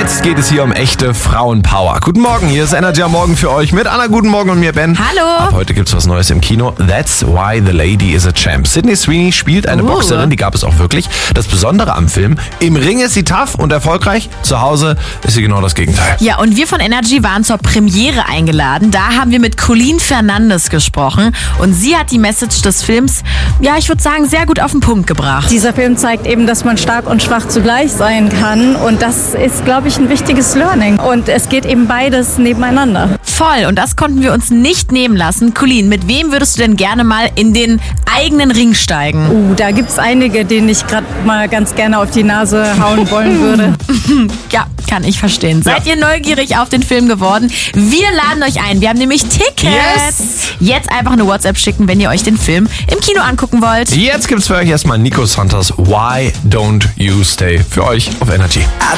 Jetzt geht es hier um echte Frauenpower. Guten Morgen, hier ist Energy am Morgen für euch mit Anna. Guten Morgen und mir Ben. Hallo. Ab heute gibt's was Neues im Kino. That's Why the Lady is a Champ. Sydney Sweeney spielt eine Boxerin, die gab es auch wirklich. Das Besondere am Film, im Ring ist sie tough und erfolgreich. Zu Hause ist sie genau das Gegenteil. Ja, und wir von Energy waren zur Premiere eingeladen. Da haben wir mit Colleen Fernandes gesprochen. Und sie hat die Message des Films, ja, ich würde sagen, sehr gut auf den Punkt gebracht. Dieser Film zeigt eben, dass man stark und schwach zugleich sein kann. Und das ist, glaube ich, ein wichtiges Learning. Und es geht eben beides nebeneinander. Voll. Und das konnten wir uns nicht nehmen lassen. Colleen, mit wem würdest du denn gerne mal in den eigenen Ring steigen? Da gibt's einige, denen ich gerade mal ganz gerne auf die Nase hauen wollen würde. Ja, kann ich verstehen. Seid ihr neugierig auf den Film geworden? Wir laden euch ein. Wir haben nämlich Tickets. Yes. Jetzt einfach eine WhatsApp schicken, wenn ihr euch den Film im Kino angucken wollt. Jetzt gibt's für euch erstmal Nico Santos Why Don't You Stay für euch auf Energy. I